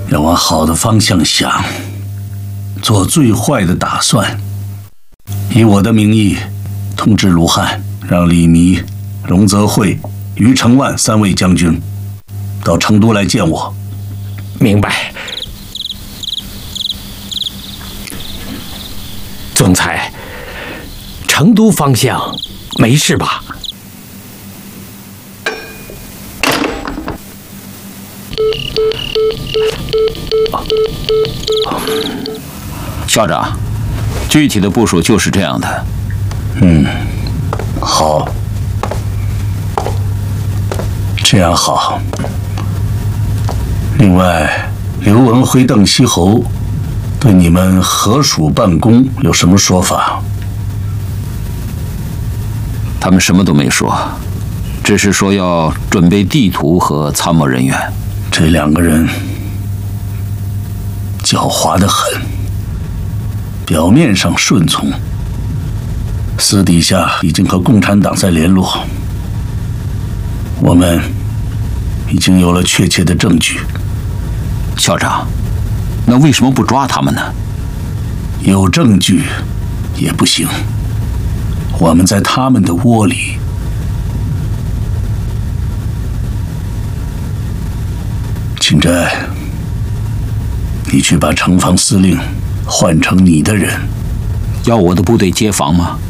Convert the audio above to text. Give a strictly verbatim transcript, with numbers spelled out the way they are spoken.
要往好的方向想，做最坏的打算。以我的名义通知卢汉，让李弥、荣泽会、于承万三位将军到成都来见我。 明白。总裁，成都方向没事吧？ 校长，具体的部署就是这样的。 嗯，好，这样好。另外，刘文辉、邓锡侯对你们合署办公有什么说法？ 他们什么都没说，只是说要准备地图和参谋人员。 这两个人狡猾得很，表面上顺从，私底下已经和共产党在联络。我们已经有了确切的证据。 校长，那为什么不抓他们呢？ 有证据也不行，我们在他们的窝里。秦斋，你去把城防司令换成你的人。 要我的部队接防吗？